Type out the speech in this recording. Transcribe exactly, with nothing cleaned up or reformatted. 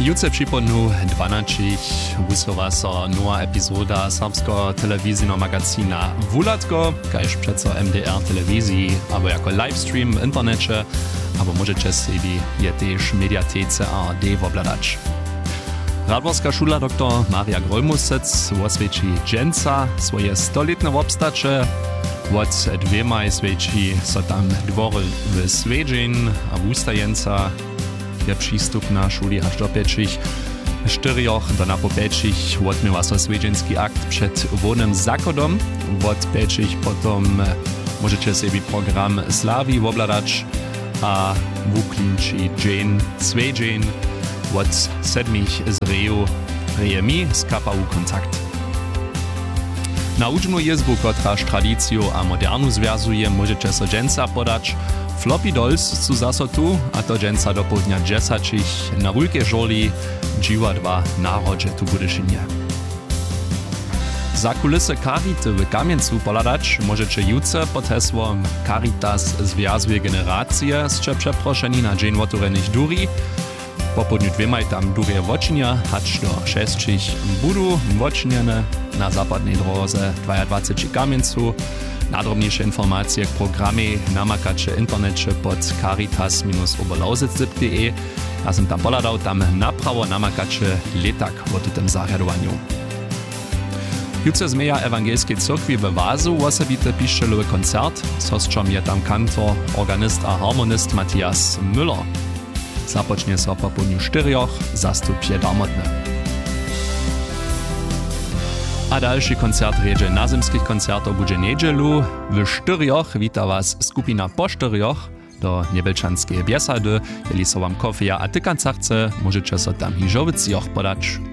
Jutce připomnú dvanásť vysova so nová epizóda serbsko televízijného magazína Wulatko, kajž přeco M D R telewizji, abo jako livestream w internecie, abo możecie sobie je też mediatece A R D wobladać. Radworska szula doktor Maria Grolmusec osvědčí dženca svoje stoletne obstače. Od dvěma svědčí so tam dvory v Svedžin a Wustajenca. Je přístup na šuli až do pěčích. Štyrioch do na po pěčích odmýva so svedžinský akt před vonem zakodom. Od pěčích potom můžete si program Slavi wobladać a wuklinči džen Svedžin. Od sedmich z Reju Rejemi z K P U Kontakt. Na učbnu jezbu, kotraž tradiciju a modernu związuje, możecie so dženca podać. Floppy Dolls su zaso tu, a to dženca do południa dżesacich na wulkie żoli dziwa dwa narodzie tu budyszynie. Za kulisy Carity w Kamieńcu poladać możecie jutce pod hesłom Caritas związuje generacje z przeproszeni na dzień otworenych duri. Po południu dwiemaj tam durie wočinia, hacz do šestich budu wočiniane na zapadnej drodze dwadzieścia dwa Kamieńcu. Nadrobniejsze informacje k programie namakacie internecie pod caritas oberlausitz kropka de. Ja sam tam poladał, tam naprawo namakacie letak o tym zariadowaniu. Jutce z meja ewangelskiej cyrkwi w Wazu osobite piszczelowy koncert, z hostrzom je tam kantor, organist a harmonist Matthias Müller. Zapocznie so po południu czterech, zastup je darmotny. A dalszy koncert redzie nazymskich koncertów będzie niedzielu. W czterech wita was skupina po czterech do Niebelczanskiej biesady. Jeli so wam kofeja a tykancarce, możecie so tam hiżowy cjoch podać.